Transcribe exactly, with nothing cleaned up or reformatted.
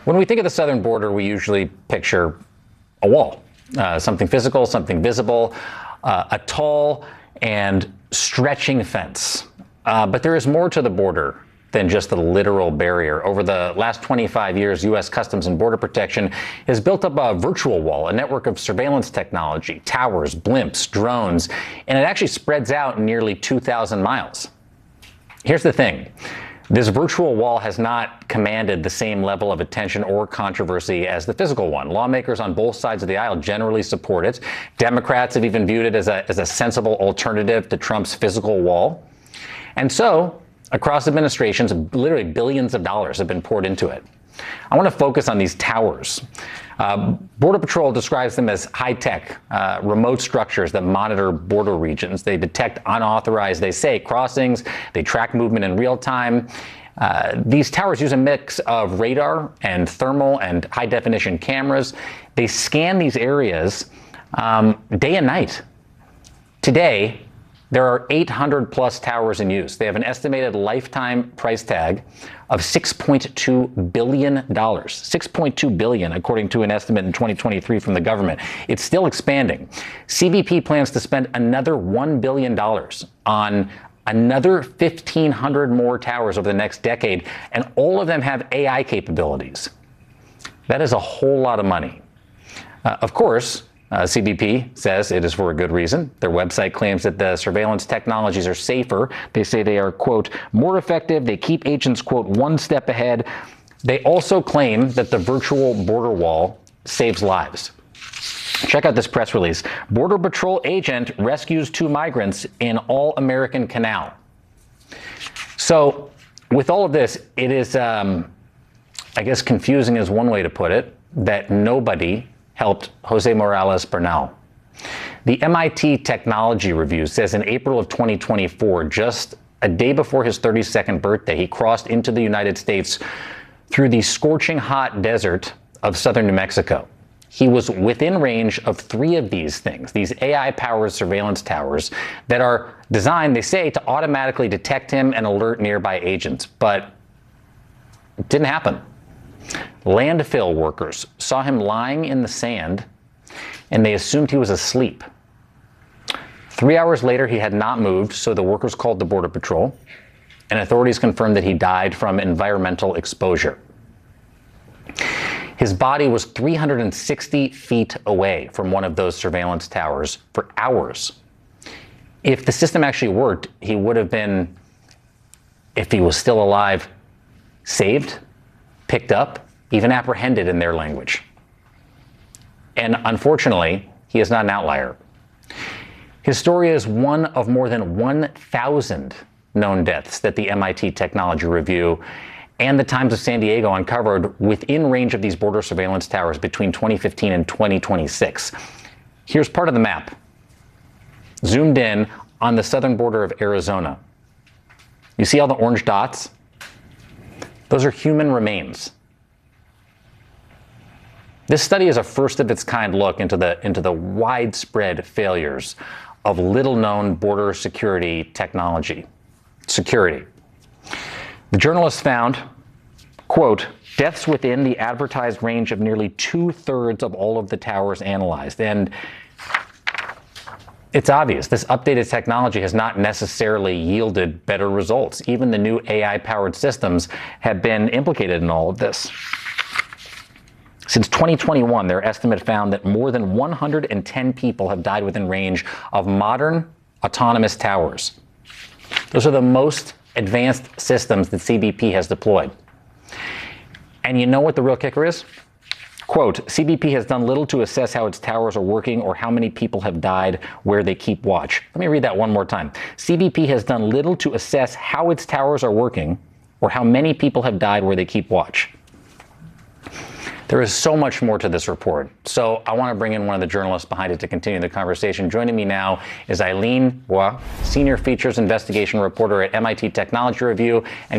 When we think of the southern border, we usually picture a wall, uh, something physical, something visible, uh, a tall and stretching fence. Uh, but there is more to the border than just a literal barrier. Over the last twenty-five years, U S Customs and Border Protection has built up a virtual wall, a network of surveillance technology, towers, blimps, drones, and it actually spreads out nearly two thousand miles. Here's the thing. This virtual wall has not commanded the same level of attention or controversy as the physical one. Lawmakers on both sides of the aisle generally support it. Democrats have even viewed it as a, as a sensible alternative to Trump's physical wall. And so, across administrations, literally billions of dollars have been poured into it. I want to focus on these towers. Uh, Border Patrol describes them as high-tech, uh, remote structures that monitor border regions. They detect unauthorized, they say, crossings. They track movement in real time. Uh, these towers use a mix of radar and thermal and high-definition cameras. They scan these areas um, day and night. Today, there are eight hundred plus towers in use. They have an estimated lifetime price tag of six point two billion dollars. six point two billion dollars, according to an estimate in twenty twenty-three from the government. It's still expanding. C B P plans to spend another one billion dollars on another fifteen hundred more towers over the next decade, and all of them have A I capabilities. That is a whole lot of money. Uh, of course, Uh, C B P says it is for a good reason. Their website claims that the surveillance technologies are safer. They say they are, quote, more effective. They keep agents, quote, one step ahead. They also claim that the virtual border wall saves lives. Check out this press release. Border Patrol agent rescues two migrants in All-American Canal. So with all of this, it is, um, I guess, confusing is one way to put it, that nobody helped Jose Morales Bernal. The M I T Technology Review says in April of twenty twenty-four, just a day before his thirty-second birthday, he crossed into the United States through the scorching hot desert of southern New Mexico. He was within range of three of these things, these A I-powered surveillance towers that are designed, they say, to automatically detect him and alert nearby agents. But it didn't happen. Landfill workers saw him lying in the sand, and they assumed he was asleep. Three hours later, he had not moved, so the workers called the Border Patrol, and authorities confirmed that he died from environmental exposure. His body was three hundred sixty feet away from one of those surveillance towers for hours. If the system actually worked, he would have been, if he was still alive, saved, picked up, even apprehended in their language. And unfortunately, he is not an outlier. His story is one of more than one thousand known deaths that the M I T Technology Review and the Times of San Diego uncovered within range of these border surveillance towers between twenty fifteen and twenty twenty-six. Here's part of the map. Zoomed in on the southern border of Arizona. You see all the orange dots? Those are human remains. This study is a first of its kind look into the, into the widespread failures of little known border security technology. Security. The journalists found, quote, deaths within the advertised range of nearly two thirds of all of the towers analyzed. And it's obvious this updated technology has not necessarily yielded better results. Even the new A I-powered systems have been implicated in all of this. Since twenty twenty-one, their estimate found that more than one hundred ten people have died within range of modern autonomous towers. Those are the most advanced systems that C B P has deployed. And you know what the real kicker is? Quote, C B P has done little to assess how its towers are working or how many people have died where they keep watch. Let me read that one more time. C B P has done little to assess how its towers are working or how many people have died where they keep watch. There is so much more to this report, so I want to bring in one of the journalists behind it to continue the conversation. Joining me now is Eileen Bois, Senior Features Investigation Reporter at M I T Technology Review, and